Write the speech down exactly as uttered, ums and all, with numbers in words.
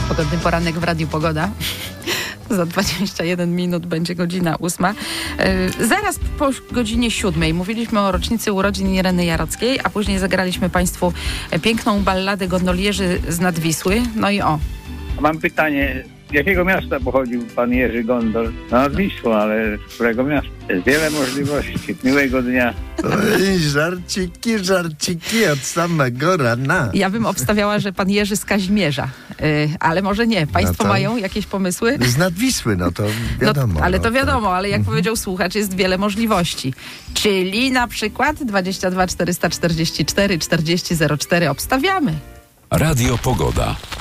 Pogodny poranek w Radiu Pogoda. Za dwadzieścia jeden minut będzie godzina ósma. Yy, zaraz po godzinie siódmej mówiliśmy o rocznicy urodzin Ireny Jarockiej, a później zagraliśmy Państwu piękną balladę gondolierzy z Nadwisły. No i o. Mam pytanie, z jakiego miasta pochodził pan Jerzy Gondol? No nad Wisłą, ale z którego miasta? Jest wiele możliwości. Miłego dnia. Oj, żarciki, żarciki od samego rana. Ja bym obstawiała, że pan Jerzy z Kazimierza, yy, ale może nie. Państwo No to mają jakieś pomysły? Z Nadwisły, no to wiadomo. No, ale to no, wiadomo, ale jak Mhm. powiedział słuchacz, jest wiele możliwości. Czyli na przykład dwadzieścia dwa czterysta czterdzieści cztery czterdzieści zero cztery obstawiamy. Radio Pogoda.